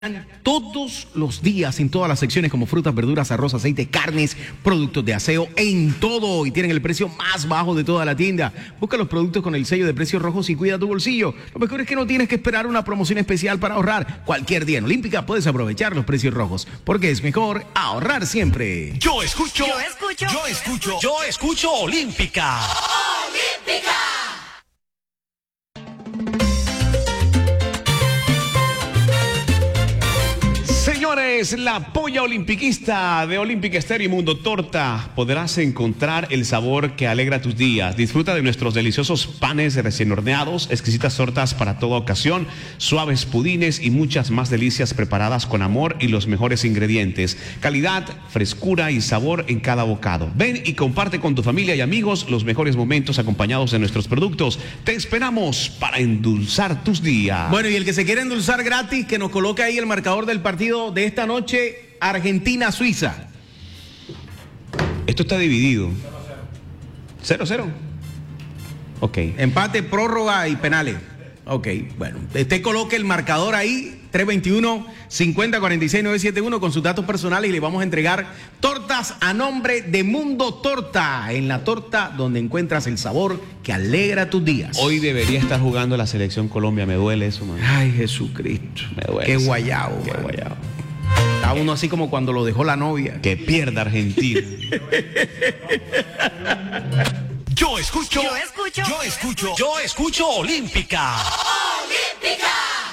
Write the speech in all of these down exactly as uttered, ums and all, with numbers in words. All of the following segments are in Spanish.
Todos los días en todas las secciones como frutas, verduras, arroz, aceite, carnes, productos de aseo, en todo, y tienen el precio más bajo de toda la tienda. Busca los productos con el sello de precios rojos y cuida tu bolsillo. Lo mejor es que no tienes que esperar una promoción especial para ahorrar. Cualquier día en Olímpica puedes aprovechar los precios rojos, porque es mejor ahorrar siempre. Yo escucho, yo escucho, yo escucho, yo escucho Olímpica. Olímpica. Señores, la polla olimpiquista de Olímpica Estéreo y Mundo Torta. Podrás encontrar el sabor que alegra tus días. Disfruta de nuestros deliciosos panes recién horneados, exquisitas tortas para toda ocasión, suaves pudines y muchas más delicias preparadas con amor y los mejores ingredientes. Calidad, frescura y sabor en cada bocado. Ven y comparte con tu familia y amigos los mejores momentos acompañados de nuestros productos. Te esperamos para endulzar tus días. Bueno, y el que se quiera endulzar gratis, que nos coloque ahí el marcador del partido de esta noche, Argentina-Suiza. Esto está dividido. cero cero. Ok. Empate, prórroga y penales. Ok, bueno. Usted coloque el marcador ahí, tres veintiuno, cincuenta, cuarenta y seis, novecientos setenta y uno, con sus datos personales, y le vamos a entregar tortas a nombre de Mundo Torta. En la torta donde encuentras el sabor que alegra tus días. Hoy debería estar jugando la selección Colombia. Me duele eso, man. Ay, Jesucristo. Me duele. Qué eso. guayabo. Qué guayabo. Está uno así como cuando lo dejó la novia. Que pierda Argentina. Yo escucho, Yo escucho, yo escucho, yo escucho Olímpica. Olímpica.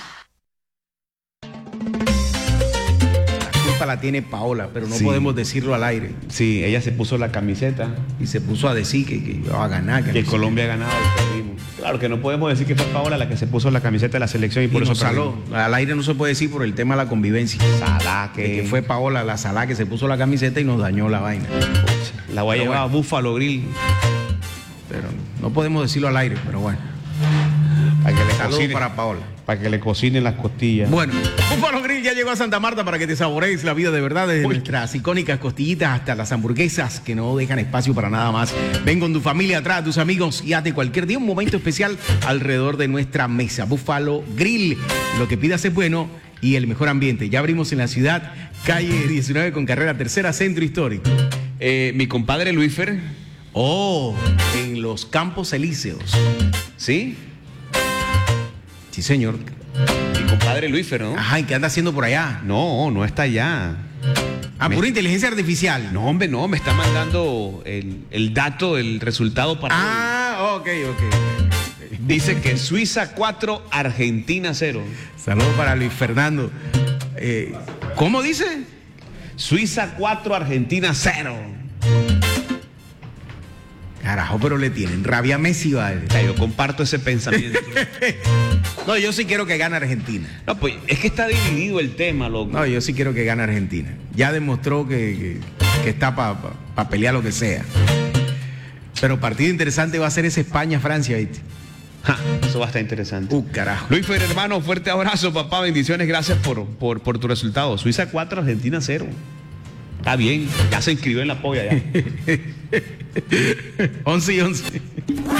La culpa la tiene Paola, pero no Sí. podemos decirlo al aire. Sí, ella se puso la camiseta. Y se puso a decir que, que iba a ganar. Que Que no sé Colombia ha ganado y perdimos. Claro que no podemos decir que fue Paola la que se puso la camiseta de la selección y qué. por Y eso nos saló. perdimos. Al aire no se puede decir por el tema de la convivencia. Salá, De que, que fue Paola la Salá que se puso la camiseta y nos dañó la vaina. la voy a Pero llevar bueno. a Buffalo Grill. Pero no podemos decirlo al aire, pero bueno. Para que le Saludos cocine, para Paola. para que le cocinen las costillas. Bueno, Búfalo Grill ya llegó a Santa Marta para que te saborees la vida de verdad, desde Uy. nuestras icónicas costillitas hasta las hamburguesas que no dejan espacio para nada más. Ven con tu familia atrás, tus amigos, y hazte cualquier día un momento especial alrededor de nuestra mesa. Búfalo Grill, lo que pidas es bueno y el mejor ambiente. Ya abrimos en la ciudad, calle diecinueve con carrera tercera, Centro Histórico. Eh, mi compadre Luífer, Oh, en los Campos Elíseos. ¿sí? Sí, señor. Mi compadre Luífer, ¿no? Ajá, ¿y qué anda haciendo por allá? No, no está allá. Ah, Me- pura inteligencia artificial. No, hombre, no, me está mandando el, el dato del resultado para hoy. Ah, ok, ok. Dice que Suiza cuatro, Argentina cero. Saludos para Luis Fernando. Eh, ¿Cómo dice? Suiza cuatro, Argentina cero. Carajo, pero le tienen rabia a Messi, vale. O sea, yo comparto ese pensamiento. No, yo sí quiero que gane Argentina. No, pues es que está dividido el tema, loco. No, yo sí quiero que gane Argentina. Ya demostró que, que, que está para pa, pa pelear lo que sea. Pero partido interesante va a ser ese España-Francia, ¿viste? Ja, eso va a estar interesante. Uh, carajo. Luis Fer, hermano, fuerte abrazo, papá. Bendiciones, gracias por, por, por tu resultado. Suiza cuatro, Argentina cero. Está bien, ya se inscribió en la polla ya. once y once.